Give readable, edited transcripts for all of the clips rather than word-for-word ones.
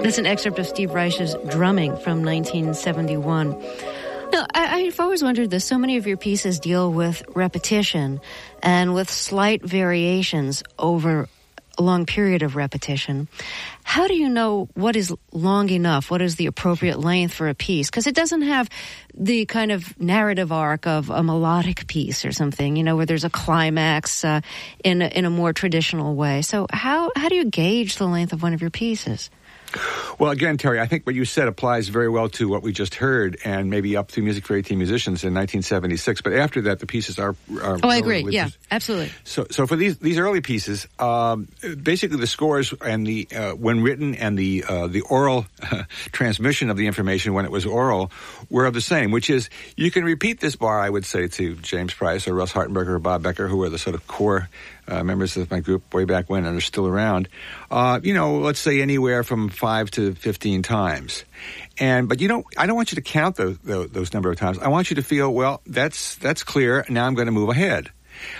That's an excerpt of Steve Reich's drumming from 1971. Now, I've always wondered this. So many of your pieces deal with repetition and with slight variations over a long period of repetition. How do you know what is long enough? What is the appropriate length for a piece? Because it doesn't have the kind of narrative arc of a melodic piece or something, where there's a climax in a more traditional way. So how do you gauge the length of one of your pieces? Well, again, Terry, I think what you said applies very well to what we just heard, and maybe up through Music for 18 Musicians in 1976. But after that, the pieces are oh, I agree. Yeah, absolutely. So for these early pieces, basically the scores and the when written and the oral transmission of the information when it was oral were the same. Which is, you can repeat this bar, I would say, to James Price or Russ Hartenberger or Bob Becker, who are the sort of core members of my group way back when and are still around. Let's say anywhere from 5 to 15 times. But I don't want you to count those number of times. I want you to feel, well, that's clear. Now I'm going to move ahead.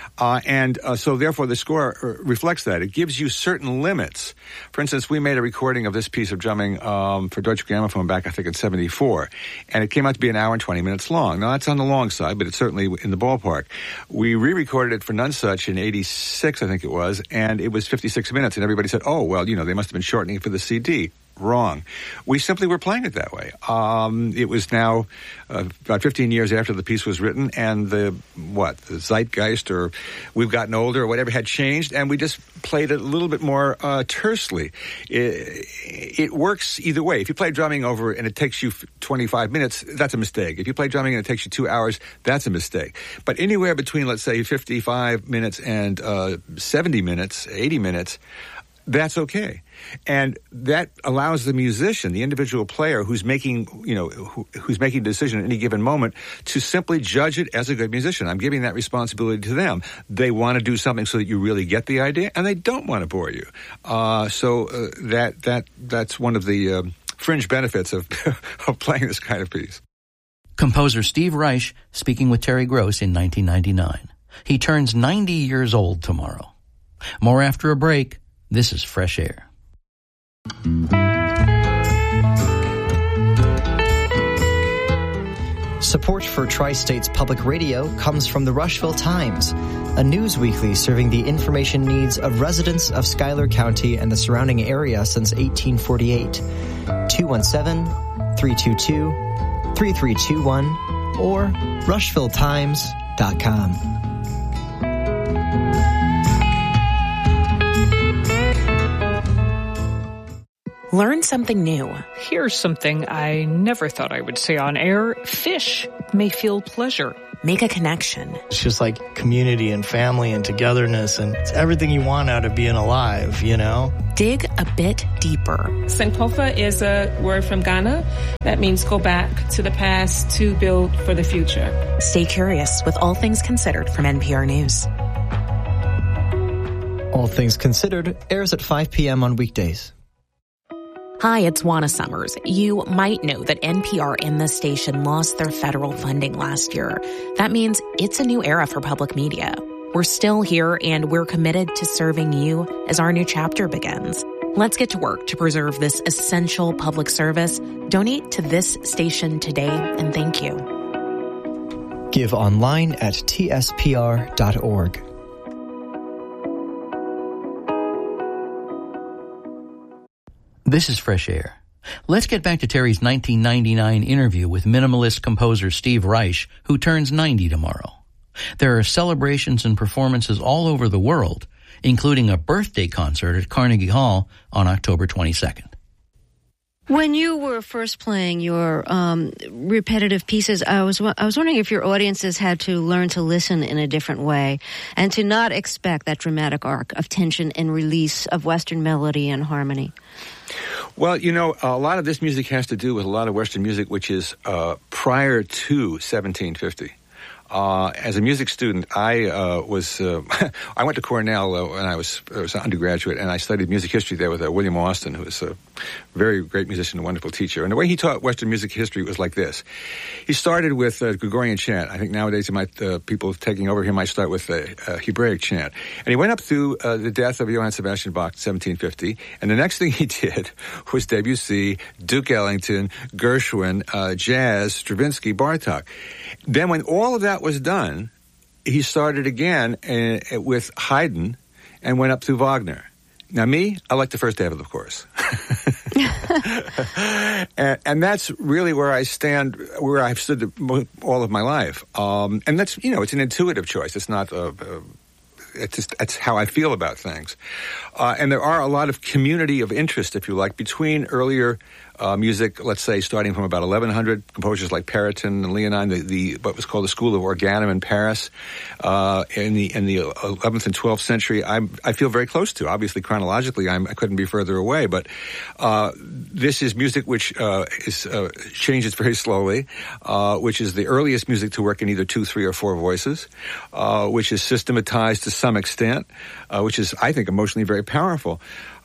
So therefore the score reflects that. It gives you certain limits. For instance, we made a recording of this piece of drumming for Deutsche Grammophon back, I think, in 74. And it came out to be an hour and 20 minutes long. Now, that's on the long side, but it's certainly in the ballpark. We re-recorded it for Nonesuch in 86, I think it was, and it was 56 minutes. And everybody said, oh, well, they must have been shortening it for the CD. Wrong. We simply were playing it that way. It was now about 15 years after the piece was written, and the zeitgeist, or we've gotten older, or whatever, had changed, and we just played it a little bit more tersely. It works either way. If you play drumming over and it takes you 25 minutes, that's a mistake. If you play drumming and it takes you 2 hours, that's a mistake. But anywhere between, let's say, 55 minutes and 70 minutes, 80 minutes, that's okay. And that allows the musician, the individual player who's making a decision at any given moment, to simply judge it as a good musician. I'm giving that responsibility to them. They want to do something so that you really get the idea, and they don't want to bore you. That's one of the fringe benefits of playing this kind of piece. Composer Steve Reich speaking with Terry Gross in 1999. He turns 90 years old tomorrow. More after a break. This is Fresh Air. Support for Tri-States Public Radio comes from the Rushville Times, a news weekly serving the information needs of residents of Schuyler County and the surrounding area since 1848. 217-322-3321 or rushvilletimes.com. Learn something new. Here's something I never thought I would say on air. Fish may feel pleasure. Make a connection. It's just like community and family and togetherness, and it's everything you want out of being alive, Dig a bit deeper. Sankofa is a word from Ghana that means go back to the past to build for the future. Stay curious with All Things Considered from NPR News. All Things Considered airs at 5 p.m. on weekdays. Hi, it's Juana Summers. You might know that NPR and the station lost their federal funding last year. That means it's a new era for public media. We're still here, and we're committed to serving you as our new chapter begins. Let's get to work to preserve this essential public service. Donate to this station today, and thank you. Give online at tspr.org. This is Fresh Air. Let's get back to Terry's 1999 interview with minimalist composer Steve Reich, who turns 90 tomorrow. There are celebrations and performances all over the world, including a birthday concert at Carnegie Hall on October 22nd. When you were first playing your repetitive pieces, I was wondering if your audiences had to learn to listen in a different way and to not expect that dramatic arc of tension and release of Western melody and harmony. Well, a lot of this music has to do with a lot of Western music which is prior to 1750. As a music student, I I went to Cornell when I was an undergraduate, and I studied music history there with William Austin, who was a very great musician, a wonderful teacher. And the way he taught Western music history was like this. He started with Gregorian chant. I think nowadays people taking over here might start with Hebraic chant. And he went up through the death of Johann Sebastian Bach in 1750, and the next thing he did was Debussy, Duke Ellington, Gershwin, jazz, Stravinsky, Bartók. Then when all of that was done, he started again with Haydn and went up through Wagner. Now me, I like the first half of the course. and that's really where I stand, where I've stood all of my life. And that's, it's an intuitive choice. It's not that's how I feel about things. And there are a lot of community of interest, if you like, between earlier music, let's say, starting from about 1100, composers like Periton and Leonine, the what was called the School of Organum in Paris, in the 11th and 12th century. I feel very close to. Obviously, chronologically, I couldn't be further away, but this is music which changes very slowly, which is the earliest music to work in either 2, 3, or 4 voices, which is systematized to some extent, which is, I think, emotionally very powerful.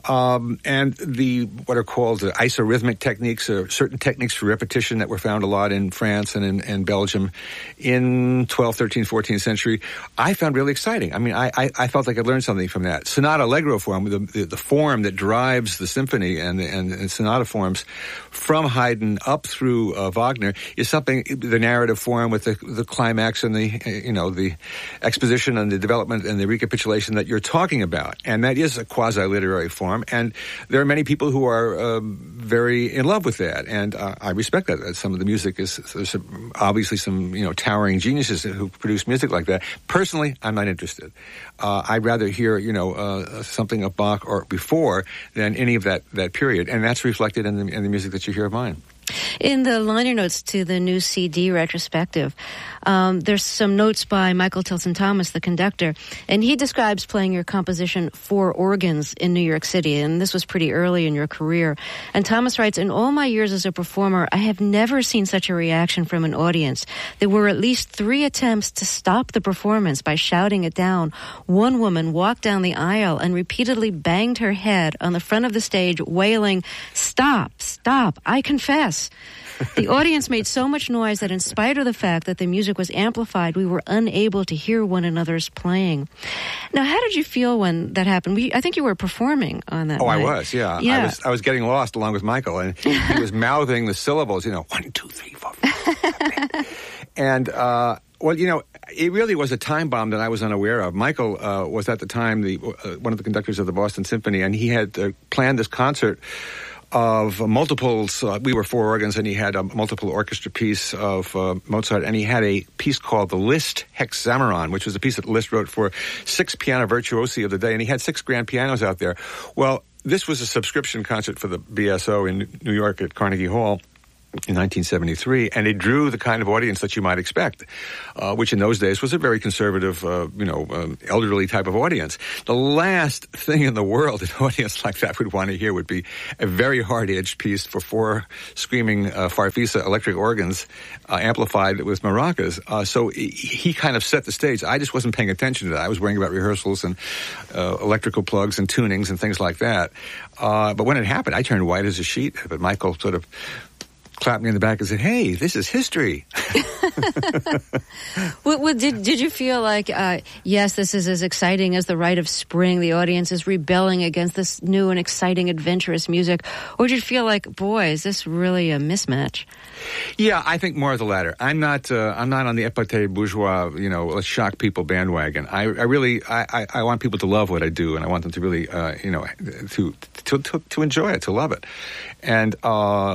And what are called isorhythmic techniques, or certain techniques for repetition that were found a lot in France and in Belgium in 12th, 13th, 14th century, I found really exciting. I mean, I felt like I learned something from that. Sonata allegro form, the form that drives the symphony and sonata forms from Haydn up through Wagner, is something, the narrative form with the climax and the exposition and the development and the recapitulation that you're talking about. And that is a quasi-literary form. And there are many people who are very in love with that, and I respect that. Some of the music there's obviously some towering geniuses who produce music like that. Personally, I'm not interested. I'd rather hear something of Bach or before than any of that period, and that's reflected in the music that you hear of mine. In the liner notes to the new CD retrospective, there's some notes by Michael Tilson Thomas, the conductor, and he describes playing your composition for organs in New York City, and this was pretty early in your career. And Thomas writes, in all my years as a performer, I have never seen such a reaction from an audience. There were at least 3 attempts to stop the performance by shouting it down. One woman walked down the aisle and repeatedly banged her head on the front of the stage, wailing, "Stop, stop, I confess." The audience made so much noise that in spite of the fact that the music was amplified, we were unable to hear one another's playing. Now, how did you feel when that happened? I think you were performing on that night. I was, yeah. I was getting lost along with Michael, and he was mouthing the syllables, 1, 2, 3, 4, 5. And, it really was a time bomb that I was unaware of. Michael was at the time one of the conductors of the Boston Symphony, and he had planned this concert of multiples. We were 4 organs, and he had a multiple orchestra piece of Mozart, and he had a piece called the Liszt Hexameron, which was a piece that Liszt wrote for 6 piano virtuosi of the day, and he had 6 grand pianos out there. Well, this was a subscription concert for the BSO in New York at Carnegie Hall in 1973, and it drew the kind of audience that you might expect, which in those days was a very conservative, elderly type of audience. The last thing in the world an audience like that would want to hear would be a very hard-edged piece for 4 screaming Farfisa electric organs amplified with maracas. So he kind of set the stage. I just wasn't paying attention to that. I was worrying about rehearsals and electrical plugs and tunings and things like that. But when it happened, I turned white as a sheet, but Michael sort of clapped me in the back and said, "Hey, this is history." Well, did you feel like, yes, this is as exciting as the Rite of Spring, the audience is rebelling against this new and exciting, adventurous music? Or did you feel like, boy, is this really a mismatch? Yeah, I think more of the latter. I'm not on the épate bourgeois, let's shock people bandwagon. I really want people to love what I do, and I want them to really, to enjoy it, to love it. And